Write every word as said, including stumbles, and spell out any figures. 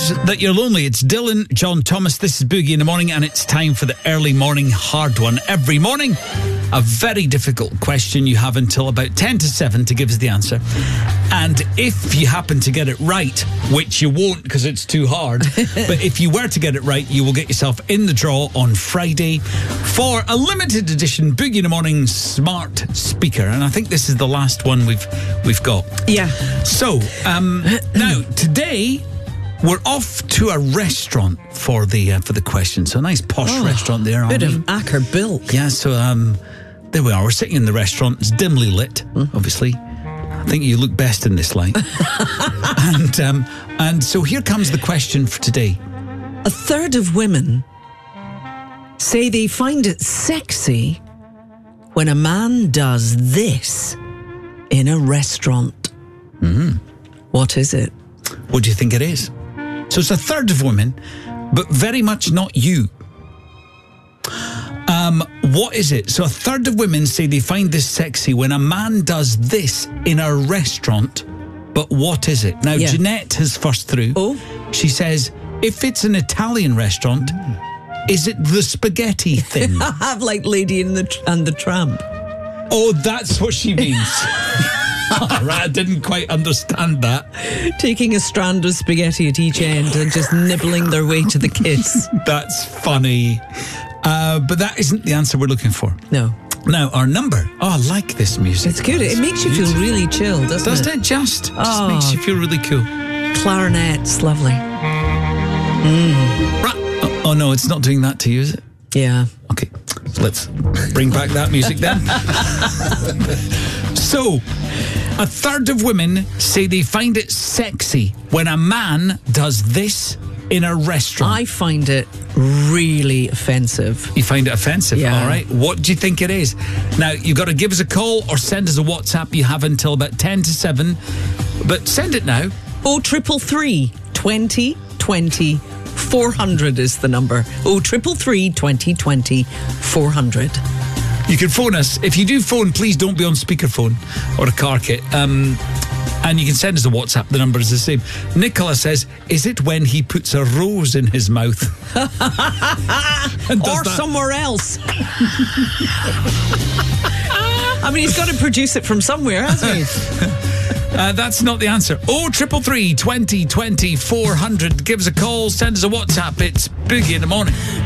that you're lonely. It's Dylan, John Thomas. This is Boogie in the Morning, and it's time for the early morning hard one. Every morning, a very difficult question. You have until about ten to seven to give us the answer. And if you happen to get it right, which you won't because it's too hard, but if you were to get it right, you will get yourself in the draw on Friday for a limited edition Boogie in the Morning smart speaker. And I think this is the last one we've we've got. Yeah. So, um, now, today, we're off to a restaurant for the uh, for the question. So a nice posh oh, restaurant there. Bit of Acker Bilk. Yeah, so um, there we are. We're sitting in the restaurant. It's dimly lit, mm. obviously. I think you look best in this light. and um, and so here comes the question for today. A third of women say they find it sexy when a man does this in a restaurant. Mm. What is it? What do you think it is? So it's a third of women, but very much not you. Um, what is it? So a third of women say they find this sexy when a man does this in a restaurant, but what is it? Now, yeah. Jeanette has first through. Oh. She says, if it's an Italian restaurant, mm. is it the spaghetti thing? I have like Lady in the and the Tramp. Oh, that's what she means. Right, I didn't quite understand that. Taking a strand of spaghetti at each end and just nibbling their way to the kiss. That's funny. Uh, but that isn't the answer we're looking for. No. Now, our number. Oh, I like this music. It's good. It makes you feel really chill, doesn't, doesn't it? it? Just, oh. just makes you feel really cool. Clarinet's lovely. Mm. Right. Oh, oh, no, it's not doing that to you, is it? Yeah. Okay, so let's bring back that music then. So, a third of women say they find it sexy when a man does this in a restaurant. I find it really offensive. You find it offensive? Yeah. All right. What do you think it is? Now, you've got to give us a call or send us a WhatsApp. You have until about ten to seven. But send it now. Oh, triple three, twenty, twenty. four hundred is the number. Oh, triple three, twenty, twenty, four hundred. You can phone us. If you do phone, please don't be on speakerphone or a car kit. Um, and you can send us a WhatsApp. The number is the same. Nicola says, is it when he puts a rose in his mouth? Or that- somewhere else. I mean, he's got to produce it from somewhere, hasn't he? Uh, that's not the answer. Oh, triple three, twenty, twenty, four hundred. Give us a call, send us a WhatsApp. It's Boogie in the Morning.